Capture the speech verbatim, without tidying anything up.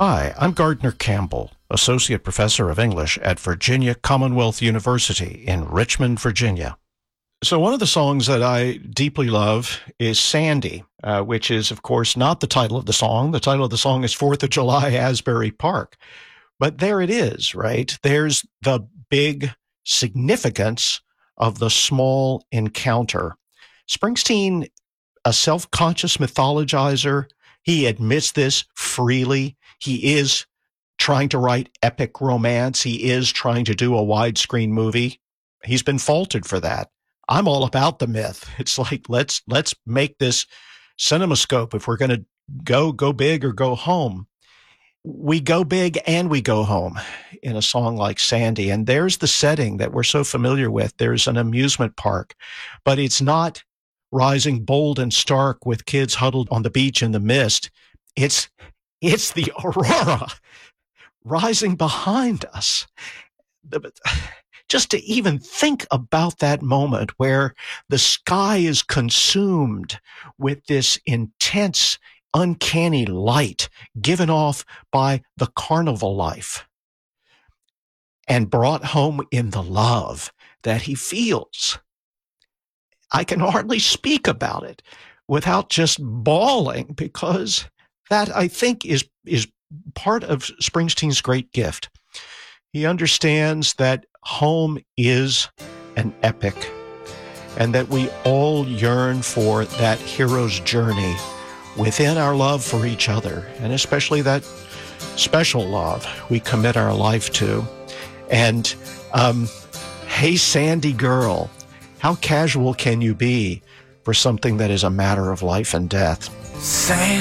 Hi, I'm Gardner Campbell, Associate Professor of English at Virginia Commonwealth University in Richmond, Virginia. So one of the songs that I deeply love is Sandy, uh, which is, of course, not the title of the song. The title of the song is fourth of July, Asbury Park. But there it is, right? There's the big significance of the small encounter. Springsteen, a self-conscious mythologizer, he admits this freely. He is trying to write epic romance. He is trying to do a widescreen movie. He's been faulted for that. I'm all about the myth. It's like, let's let's make this CinemaScope. If we're going to go go big or go home, we go big and we go home in a song like Sandy. And there's the setting that we're so familiar with. There's an amusement park, but it's not rising bold and stark with kids huddled on the beach in the mist. It's it's the aurora rising behind us. Just to even think about that moment where the sky is consumed with this intense, uncanny light given off by the carnival life and brought home in the love that he feels. I can hardly speak about it without just bawling, because that, I think, is is part of Springsteen's great gift. He understands that home is an epic and that we all yearn for that hero's journey within our love for each other, and especially that special love we commit our life to. And um, hey, Sandy girl, how casual can you be for something that is a matter of life and death? Say